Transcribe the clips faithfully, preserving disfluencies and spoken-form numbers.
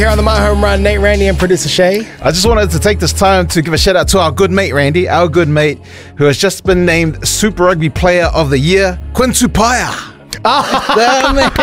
Here on the My Home Run, Nate Randy and producer Shay. I just wanted to take this time to give a shout out to our good mate Randy, our good mate who has just been named Super Rugby Player of the Year, Quinn Tupaia. Oh,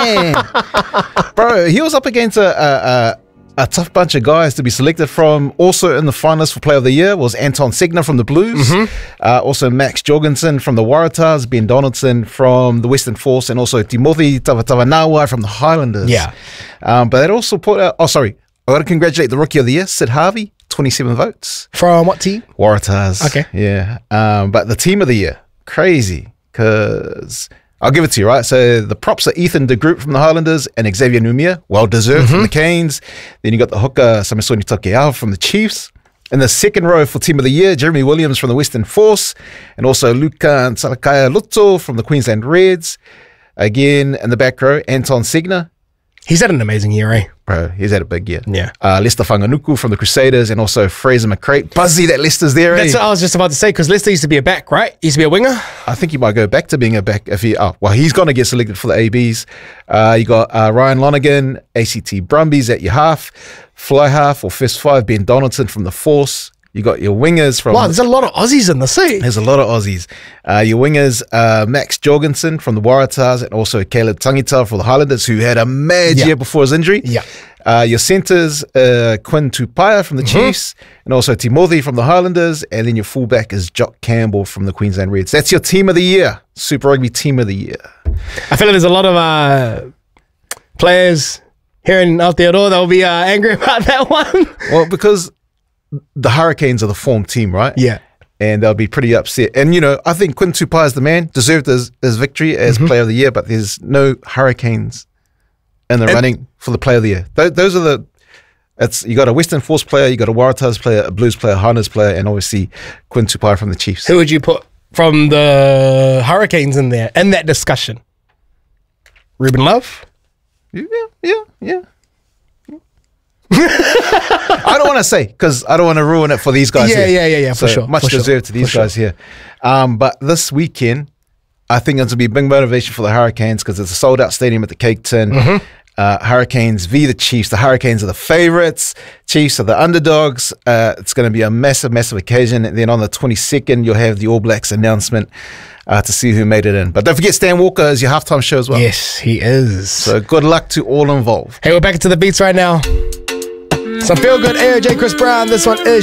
man. Bro, he was up against a, a, a, a tough bunch of guys to be selected from. Also in the finalists for Player of the Year was Anton Segner from the Blues, mm-hmm. uh, also Max Jorgensen from the Waratahs, Ben Donaldson from the Western Force, and also Timothy Tavatavanawa from the Highlanders. Yeah. Um, but that also put out, oh, sorry, I got to congratulate the Rookie of the Year, Sid Harvey, twenty-seven votes. From what team? Waratahs. Okay. Yeah. Um, but the Team of the Year, crazy, because I'll give it to you, right? So the props are Ethan de Groot from the Highlanders and Xavier Numia, well-deserved mm-hmm. from the Canes. Then you got the hooker, Samisoni Takeau from the Chiefs. In the second row for Team of the Year, Jeremy Williams from the Western Force, and also Luka Salakaya Lutto from the Queensland Reds. Again, in the back row, Anton Segner. He's had an amazing year, eh? Bro, he's had a big year. Yeah. Uh, Lester Whanganuku from the Crusaders, and also Fraser McCrate. Buzzy that Lester's there, That's eh? what I was just about to say, because Lester used to be a back, right? He used to be a winger. I think he might go back to being a back if he, oh, well, he's going to get selected for the A Bs. Uh, you got uh, Ryan Lonergan, A C T Brumbies at your half, fly half or first five, Ben Donaldson from the Force. You got your wingers from... Wow, there's a lot of Aussies in the sea. There's a lot of Aussies. Uh, your wingers, uh, Max Jorgensen from the Waratahs, and also Caleb Tangita for the Highlanders, who had a mad yeah. year before his injury. Yeah. Uh, your centres, uh, Quinn Tupaia from the mm-hmm. Chiefs, and also Timothy from the Highlanders, and then your fullback is Jock Campbell from the Queensland Reds. That's your Team of the Year, Super Rugby Team of the Year. I feel like there's a lot of uh, players here in Aotearoa that will be uh, angry about that one. Well, because the Hurricanes are the form team, right? Yeah. And they'll be pretty upset. And, you know, I think Quinn Tupaia is the man, deserved his, his victory as mm-hmm. Player of the Year, but there's no Hurricanes in the and running for the Player of the Year. Th- those are the, it's you got a Western Force player, you got a Waratahs player, a Blues player, a Highlanders player, and obviously Quinn Tupaia from the Chiefs. Who would you put from the Hurricanes in there, in that discussion? Ruben Love? Yeah, yeah, yeah. I don't want to say because I don't want to ruin it for these guys yeah, here. Yeah, yeah, yeah, for so sure. Much for deserved sure. to these for guys sure. here. Um, but this weekend, I think it's going to be a big motivation for the Hurricanes because it's a sold-out stadium at the Cake Tin. Mm-hmm. Uh, Hurricanes v the Chiefs. The Hurricanes are the favourites. Chiefs are the underdogs. Uh, it's going to be a massive, massive occasion. And then on the twenty-second, you'll have the All Blacks announcement uh, to see who made it in. But don't forget Stan Walker is your halftime show as well. Yes, he is. So good luck to all involved. Hey, we're back into the beats right now. Some feel good A O J Chris Brown. This one is